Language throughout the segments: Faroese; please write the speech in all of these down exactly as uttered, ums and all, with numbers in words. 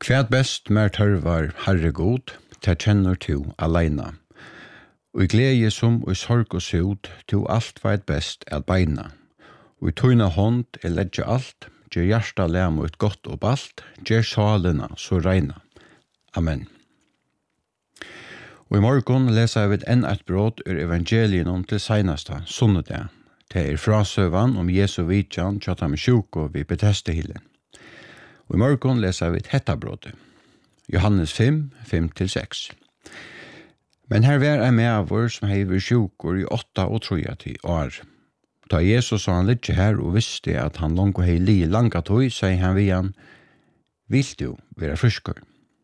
Kvært best mer tørvar Herre god, te kjenner tu alene. Og i glede som og i sorg og sod, tu alt veit best at beina. Og i tøyna hånd er ledge alt, gjer hjersta lem ut godt og balt, gjer salena så reina. Amen. Og i morgon leser jeg enn et brot ur evangelien om til seinasta sunnedag. Det er frasøvan om Jesu vidjan tjata med sjuko vid Betestehillen. Og i morgon leser vi hetta brotet. Johannes fem, fem til seks. Men her var en medavur som hever sjukur i åtta og troja til år. Da Jesus sa han litt her og visste at han langt hei li langa tog, sier han vi han, vil du være fruskur?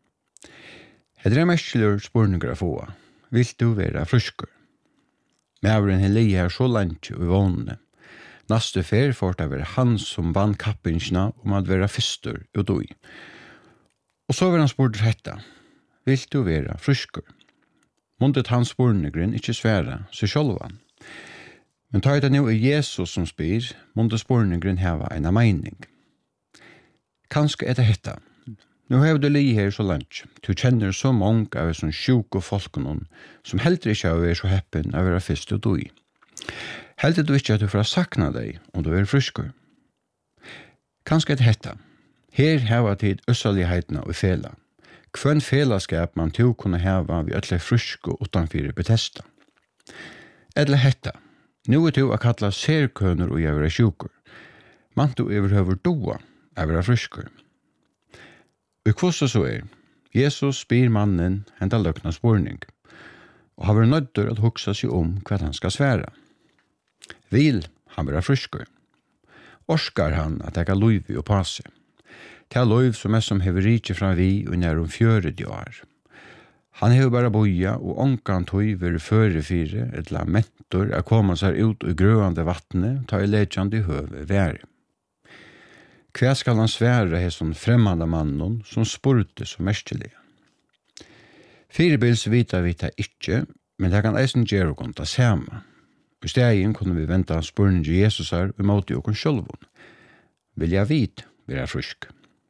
Hedre er mestler spurningar få. Vil du være fruskur? Medavuren hei li her så langt og vånne. Naste fer får det være han som vann kappingsna om at være fyster og døy. Og så var han spurt retta. Vil du være fruskur? Mundet hans spurningren ikke svære seg sjølvan. Men ta det nå er Jesus som spyr, mundet spurningren heva en mening. Kanskje er det hetta. Nå har du li her så langt. Du kjenner så mange av sånn sjuk og folkene som heller ikke har vært så heppen av å være fyst og døy. Heldig du ikke at du får sakna deg om du er fruskur. Kanskje er det hetta. Her heva tid øssalighetene og fela. Hvøn felaskap man to kunne heva vi øtle frusko utanfyrir Betesta. Edle hetta. Nu er to a kalla serkøner og jeg være sjukur. Man to overhøver doa av være fruskur. Og hvordan så er, Jesus spyr mannen henda løkna spurning, og har vært nødder at hoksa seg om hva han skal svære. Vil han være fruskur? Orskar han at eka loivi og passe? Det er loiv som er som hever rikje fra vi og nær om fjøret år. Han hever bare boja og onkan tøy være føre fire, et la mentor er koma seg ut i grøande vattne, ta i ledjande høve være. Hva skal han svære hos sånn fremmande mannen som spurte så merkelige? Firebils vita vita ikkje, men det kan eisen gjøre å ta samme. I stegen kunne vi vente spurning til Jesus her og måte okken sjølvun. Vil jeg vite være frusk?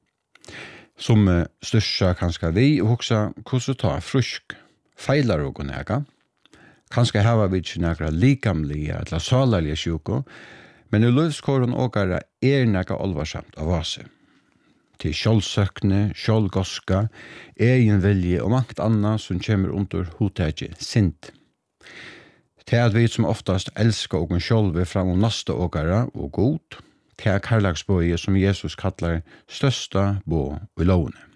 Som størsta kanskje vi og hoksa hvordan ta frusk. Feilar okken ega. Kanskje hava vi ikke nekra likamlige eller salarlige sjuko, men i løvskåren åkara er nekka alvarsamt av vase. Til sjølvsøkne, sjølvgoska, egen vilje og mangt anna som kommer under hotegje sint. Det er at vi som oftast elskar okken sjølve fram om nasta åkara og god, det er karlagsbøye som Jesus kallar størsta bå i lovene.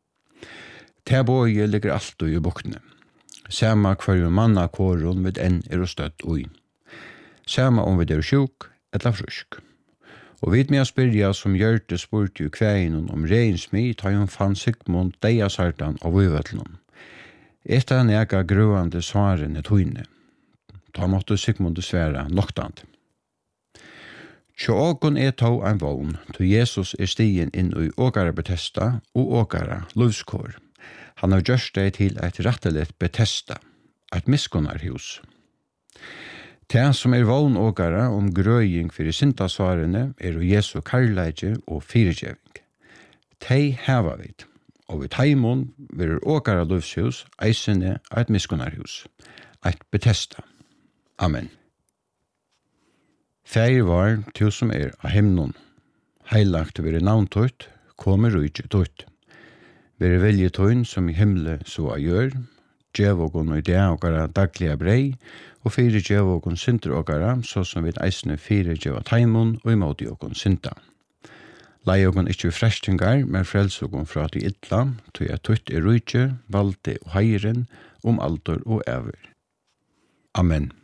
Det er bøye ligger alltid i bukkene. Sama hver manna kåren vid enn er og støtt ui. Sama om vi er sjuk eller frusk. Og vid med å spyrja som gjørte spurte jo kveinen om reinsmi, ta jo fann Sigmund deia sartan av uvetlen. Etter han ega grøande svarene tøyne. Da måtte Sigmund svære noktand. Tjå ågon er tå ein vogn, til Jesus er stien inn i ågara Betesta og ågara lovskår. Han har gjørst det til et rettelet Betesta, et miskunnarhus. Det som er vogn ågara om grøying for i sintasvarene er jo Jesu karlæge og firegjeving. Tei heva vid, og vid taimon vil ågara lovshus eisene et miskunnarhus, et Betesta. Amen. Fægir var til som er av hemnon. Heilagt vil navntøyt, kommer rujtje tøyt. Vil velje tøyn som i himle så a gjør, djevogon og idé åkara dagliga brei, og fire djevogon sinter åkara, så som vid eisne fire djeva taimon og imoti åkon sinta. Lai åkon ikkje frestingar, men frels åkon fra til illa, tøy at tøyt er rujtje, valde og heiren, om alder og over. Amen.